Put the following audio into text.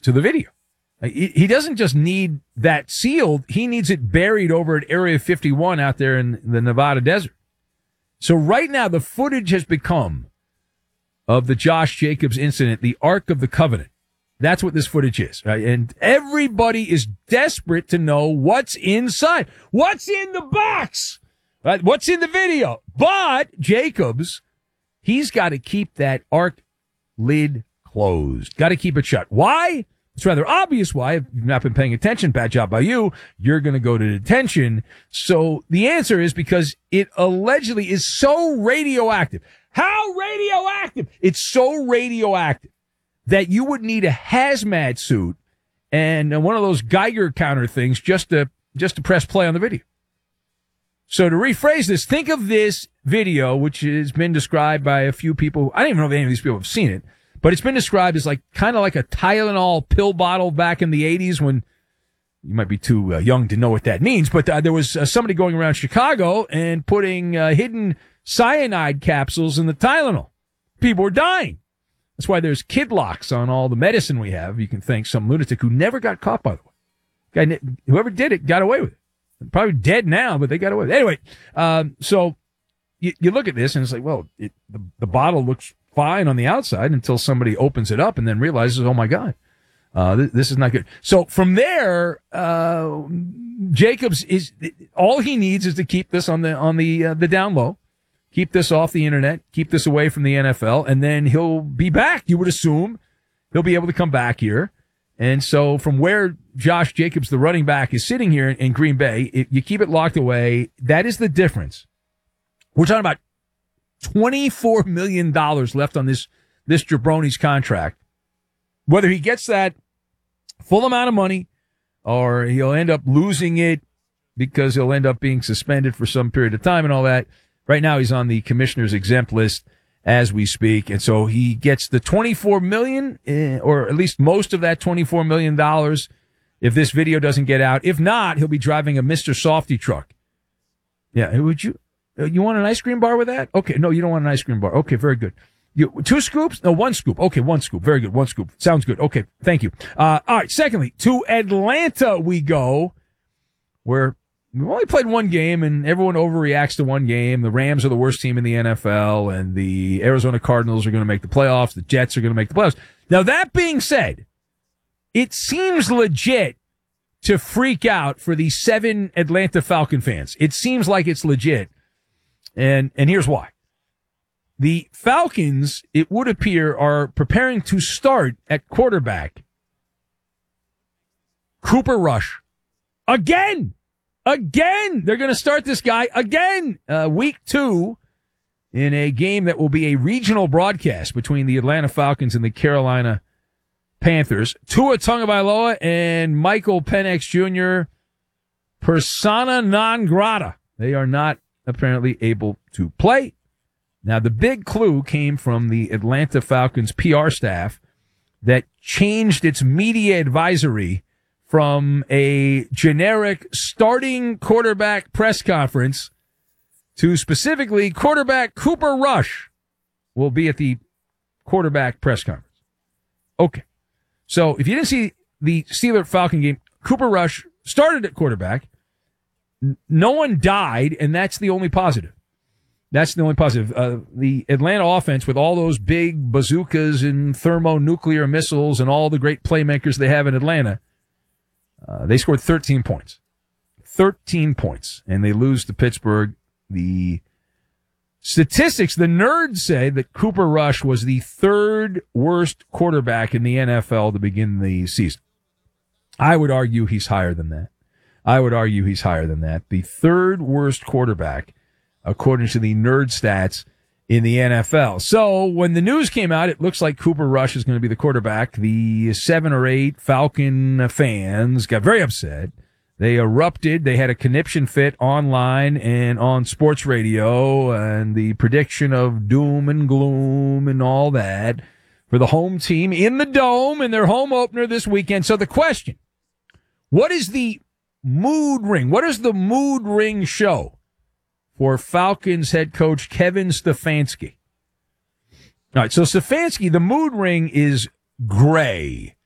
to the video. He doesn't just need that sealed. He needs it buried over at Area 51 out there in the Nevada desert. So right now, the footage has become of the Josh Jacobs incident, the Ark of the Covenant. That's what this footage is. Right? And everybody is desperate to know what's inside. What's in the box? Right? What's in the video? But Jacobs, he's got to keep that Ark lid closed. Got to keep it shut. Why? It's rather obvious why. If you've not been paying attention, bad job by you, you're going to go to detention. So the answer is because it allegedly is so radioactive. How radioactive? It's so radioactive that you would need a hazmat suit and one of those Geiger counter things just to press play on the video. So to rephrase this, think of this video, which has been described by a few people. I don't even know if any of these people have seen it. But it's been described as kind of like a Tylenol pill bottle back in the 80s when you might be too young to know what that means. But there was somebody going around Chicago and putting hidden cyanide capsules in the Tylenol. People were dying. That's why there's kid locks on all the medicine we have. You can thank some lunatic who never got caught, by the way. Whoever did it got away with it. Probably dead now, but they got away with it. Anyway, so you look at this and it's like, well, the bottle looks fine on the outside until somebody opens it up and then realizes, oh my God, this is not good. So from there, Jacobs all he needs is to keep this on the down low, keep this off the internet, keep this away from the NFL, and then he'll be back. You would assume he'll be able to come back here. And so from where Josh Jacobs, the running back, is sitting here in Green Bay, you keep it locked away. That is the difference. We're talking about $24 million left on this jabroni's contract. Whether he gets that full amount of money or he'll end up losing it because he'll end up being suspended for some period of time and all that. Right now he's on the commissioner's exempt list as we speak. And so he gets the $24 million, or at least most of that $24 million if this video doesn't get out. If not, he'll be driving a Mr. Softy truck. Yeah, would you? You want an ice cream bar with that? Okay, no, you don't want an ice cream bar. Okay, very good. 2 scoops? No, 1 scoop. Okay, 1 scoop. Very good. 1 scoop. Sounds good. Okay, thank you. All right, secondly, to Atlanta we go, where we've only played 1 game and everyone overreacts to 1 game. The Rams are the worst team in the NFL and the Arizona Cardinals are going to make the playoffs. The Jets are going to make the playoffs. Now, that being said, it seems legit to freak out for the 7 Atlanta Falcon fans. It seems like it's legit. And here's why. The Falcons, it would appear, are preparing to start at quarterback Cooper Rush. Again! They're going to start this guy again. Week 2 in a game that will be a regional broadcast between the Atlanta Falcons and the Carolina Panthers. Tua Tagovailoa and Michael Penix Jr. persona non grata. They are not apparently able to play. Now, the big clue came from the Atlanta Falcons PR staff that changed its media advisory from a generic starting quarterback press conference to specifically quarterback Cooper Rush will be at the quarterback press conference. Okay. So if you didn't see the Steeler-Falcon game, Cooper Rush started at quarterback. No one died, and that's the only positive. The Atlanta offense, with all those big bazookas and thermonuclear missiles and all the great playmakers they have in Atlanta, they scored 13 points. 13 points, and they lose to Pittsburgh. The statistics, the nerds say that Cooper Rush was the 3rd worst quarterback in the NFL to begin the season. I would argue he's higher than that. The 3rd worst quarterback, according to the nerd stats in the NFL. So when the news came out, it looks like Cooper Rush is going to be the quarterback. The 7 or 8 Falcon fans got very upset. They erupted. They had a conniption fit online and on sports radio, and the prediction of doom and gloom and all that for the home team in the Dome in their home opener this weekend. So the question, what is the mood ring? What does the mood ring show for Falcons head coach Kevin Stefanski? All right, so Stefanski, the mood ring is gray.